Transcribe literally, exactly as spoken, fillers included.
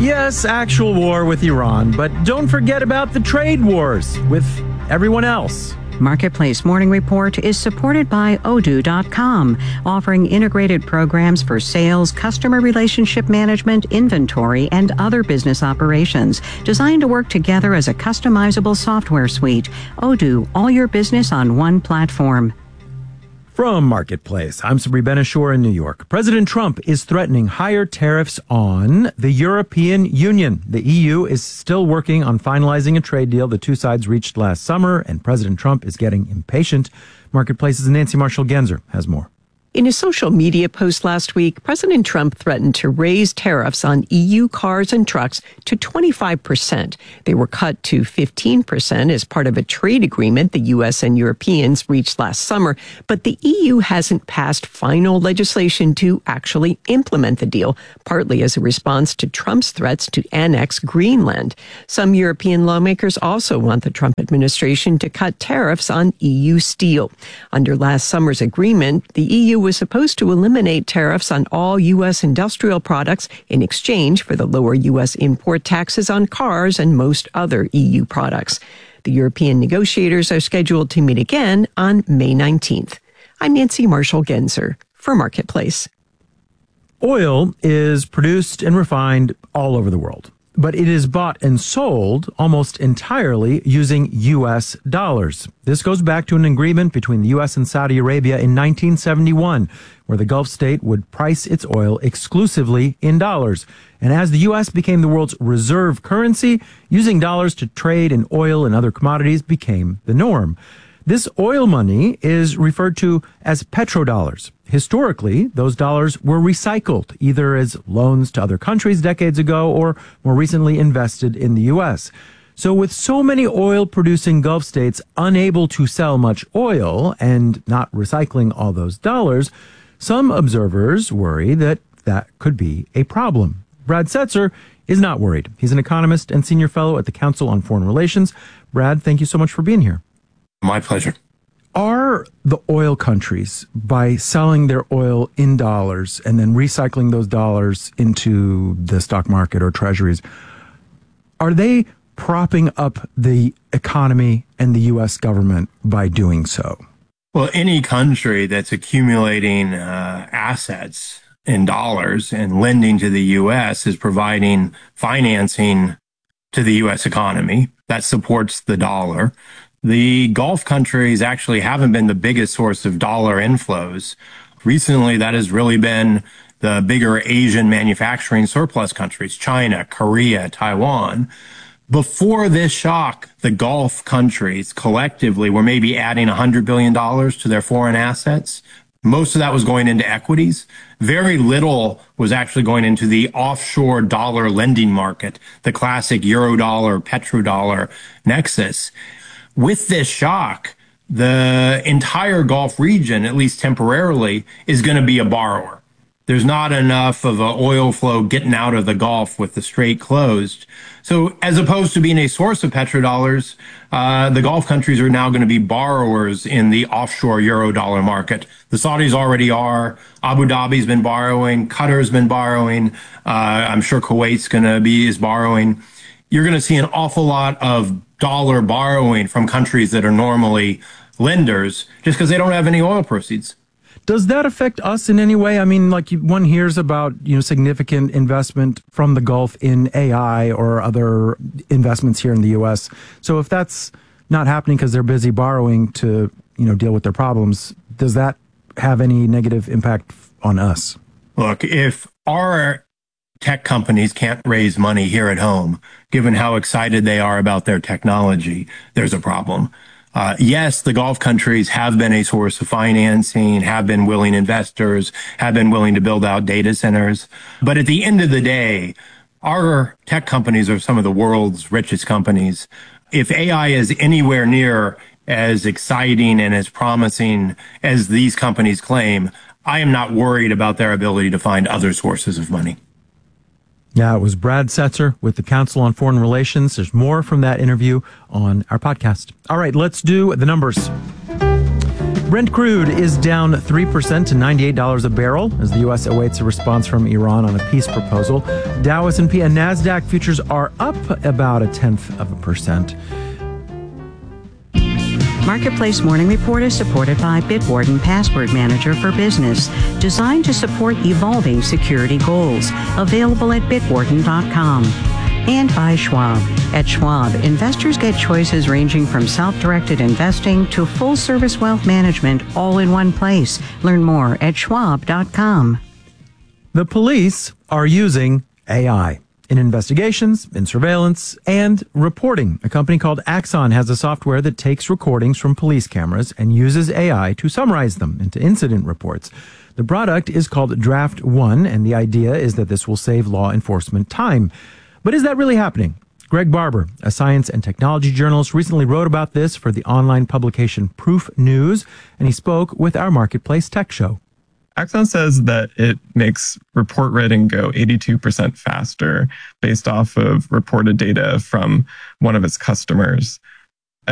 Yes, actual war with Iran, but don't forget about the trade wars with everyone else. Marketplace Morning Report is supported by Odoo dot com, offering integrated programs for sales, customer relationship management, inventory, and other business operations, designed to work together as a customizable software suite. Odoo, all your business on one platform. From Marketplace, I'm Sabri Ben-Achour in New York. President Trump is threatening higher tariffs on the European Union. The E U is still working on finalizing a trade deal the two sides reached last summer, and President Trump is getting impatient. Marketplace's Nancy Marshall-Genzer has more. In a social media post last week, President Trump threatened to raise tariffs on E U cars and trucks to twenty-five percent. They were cut to fifteen percent as part of a trade agreement the U S and Europeans reached last summer, but the E U hasn't passed final legislation to actually implement the deal, partly as a response to Trump's threats to annex Greenland. Some European lawmakers also want the Trump administration to cut tariffs on E U steel. Under last summer's agreement, the E U was supposed to eliminate tariffs on all U S industrial products in exchange for the lower U S import taxes on cars and most other E U products. The European negotiators are scheduled to meet again on May nineteenth. I'm Nancy Marshall-Genzer for Marketplace. Oil is produced and refined all over the world, but it is bought and sold almost entirely using U S dollars. This goes back to an agreement between the U S and Saudi Arabia in nineteen seventy-one, where the Gulf state would price its oil exclusively in dollars. And as the U S became the world's reserve currency, using dollars to trade in oil and other commodities became the norm. This oil money is referred to as petrodollars. Historically, those dollars were recycled, either as loans to other countries decades ago or more recently invested in the U S. So with so many oil-producing Gulf states unable to sell much oil and not recycling all those dollars, some observers worry that that could be a problem. Brad Setzer is not worried. He's an economist and senior fellow at the Council on Foreign Relations. Brad, thank you so much for being here. My pleasure. Are the oil countries, by selling their oil in dollars and then recycling those dollars into the stock market or treasuries, are they propping up the economy and the U S government by doing so? Well, any country that's accumulating uh, assets in dollars and lending to the U S is providing financing to the U S economy that supports the dollar. The Gulf countries actually haven't been the biggest source of dollar inflows. Recently, that has really been the bigger Asian manufacturing surplus countries, China, Korea, Taiwan. Before this shock, the Gulf countries collectively were maybe adding one hundred billion dollars to their foreign assets. Most of that was going into equities. Very little was actually going into the offshore dollar lending market, the classic Eurodollar, petrodollar nexus. With this shock, the entire Gulf region, at least temporarily, is going to be a borrower. There's not enough of an oil flow getting out of the Gulf with the strait closed. So as opposed to being a source of petrodollars, uh, the Gulf countries are now going to be borrowers in the offshore Eurodollar market. The Saudis already are. Abu Dhabi's been borrowing. Qatar's been borrowing. Uh, I'm sure Kuwait's going to be is borrowing. You're going to see an awful lot of dollar borrowing from countries that are normally lenders just because they don't have any oil proceeds. Does that affect us in any way? I mean, like one hears about, you know, significant investment from the Gulf in A I or other investments here in the U S. So if that's not happening because they're busy borrowing to, you know, deal with their problems, does that have any negative impact on us? Look, if our tech companies can't raise money here at home, given how excited they are about their technology, there's a problem. Uh, yes, the Gulf countries have been a source of financing, have been willing investors, have been willing to build out data centers. But at the end of the day, our tech companies are some of the world's richest companies. If A I is anywhere near as exciting and as promising as these companies claim, I am not worried about their ability to find other sources of money. Yeah, it was Brad Setzer with the Council on Foreign Relations. There's more from that interview on our podcast. All right, let's do the numbers. Brent crude is down three percent to ninety-eight dollars a barrel as the U S awaits a response from Iran on a peace proposal. Dow, S and P, and NASDAQ futures are up about a tenth of a percent. Marketplace Morning Report is supported by Bitwarden Password Manager for Business, designed to support evolving security goals. Available at bitwarden dot com. And by Schwab. At Schwab, investors get choices ranging from self-directed investing to full-service wealth management all in one place. Learn more at schwab dot com. The police are using A I in investigations, in surveillance, and reporting. A company called Axon has a software that takes recordings from police cameras and uses A I to summarize them into incident reports. The product is called Draft One, and the idea is that this will save law enforcement time. But is that really happening? Greg Barber, a science and technology journalist, recently wrote about this for the online publication Proof News, and he spoke with our Marketplace Tech Show. Axon says that it makes report writing go eighty-two percent faster based off of reported data from one of its customers.